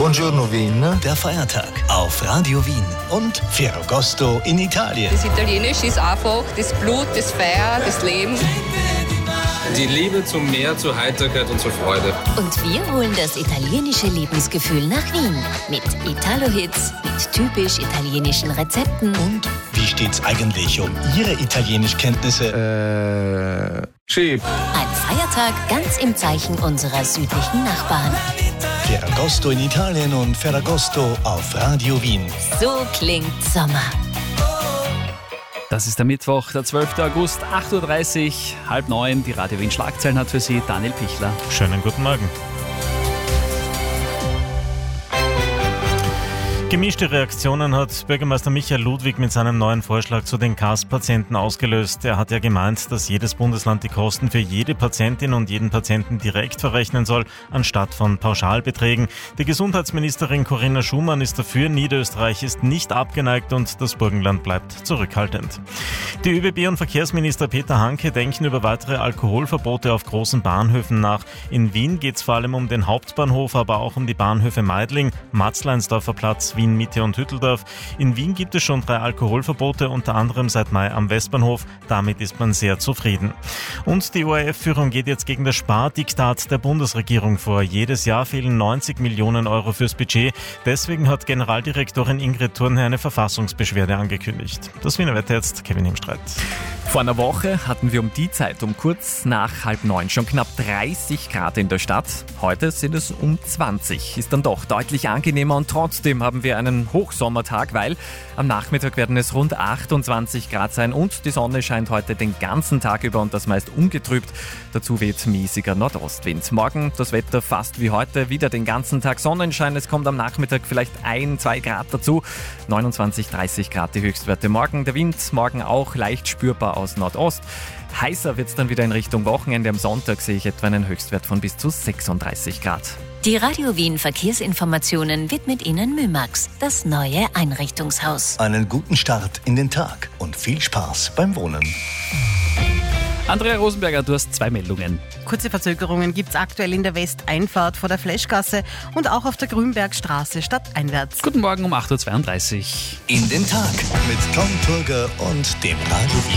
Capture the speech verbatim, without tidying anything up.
Buongiorno Wien. Der Feiertag auf Radio Wien und Ferragosto in Italien. Das Italienische ist einfach das Blut, das Feuer, das Leben. Die Liebe zum Meer, zur Heiterkeit und zur Freude. Und wir holen das italienische Lebensgefühl nach Wien. Mit Italo-Hits, mit typisch italienischen Rezepten. Und wie steht's eigentlich um Ihre Italienischkenntnisse? Äh, cheap. Ein Feiertag ganz im Zeichen unserer südlichen Nachbarn. Ferragosto in Italien und Ferragosto auf Radio Wien. So klingt Sommer. Das ist der Mittwoch, der zwölfter August, acht Uhr dreißig, halb neun. Die Radio Wien Schlagzeilen hat für Sie Daniel Pichler. Schönen guten Morgen. Gemischte Reaktionen hat Bürgermeister Michael Ludwig mit seinem neuen Vorschlag zu den C A S-Patienten ausgelöst. Er hat ja gemeint, dass jedes Bundesland die Kosten für jede Patientin und jeden Patienten direkt verrechnen soll, anstatt von Pauschalbeträgen. Die Gesundheitsministerin Corinna Schumann ist dafür, Niederösterreich ist nicht abgeneigt und das Burgenland bleibt zurückhaltend. Die ÖBB und Verkehrsminister Peter Hanke denken über weitere Alkoholverbote auf großen Bahnhöfen nach. In Wien geht es vor allem um den Hauptbahnhof, aber auch um die Bahnhöfe Meidling, Matzleinsdorfer Platz, Wien Mitte und Hütteldorf. In Wien gibt es schon drei Alkoholverbote, unter anderem seit Mai am Westbahnhof. Damit ist man sehr zufrieden. Und die O R F-Führung geht jetzt gegen das Spardiktat der Bundesregierung vor. Jedes Jahr fehlen neunzig Millionen Euro fürs Budget. Deswegen hat Generaldirektorin Ingrid Thurnherr eine Verfassungsbeschwerde angekündigt. Das Wiener Wetter jetzt, Kevin Himstreit. Vor einer Woche hatten wir um die Zeit, um kurz nach halb neun, schon knapp dreißig Grad in der Stadt. Heute sind es um zwanzig. Ist dann doch deutlich angenehmer und trotzdem haben wir einen Hochsommertag, weil am Nachmittag werden es rund achtundzwanzig Grad sein und die Sonne scheint heute den ganzen Tag über und das meist ungetrübt. Dazu weht miesiger Nordostwind. Morgen das Wetter fast wie heute, wieder den ganzen Tag Sonnenschein. Es kommt am Nachmittag vielleicht ein, zwei Grad dazu. neunundzwanzig, dreißig Grad die Höchstwerte morgen. Der Wind morgen auch leicht spürbar aus Nordost. Heißer wird es dann wieder in Richtung Wochenende. Am Sonntag sehe ich etwa einen Höchstwert von bis zu sechsunddreißig Grad. Die Radio Wien Verkehrsinformationen widmet Ihnen Mymax, das neue Einrichtungshaus. Einen guten Start in den Tag und viel Spaß beim Wohnen. Andrea Rosenberger, du hast zwei Meldungen. Kurze Verzögerungen gibt es aktuell in der Westeinfahrt vor der Fleschgasse und auch auf der Grünbergstraße stadteinwärts. Guten Morgen um acht Uhr zweiunddreißig. In den Tag mit Tom Turger und dem Radio Wien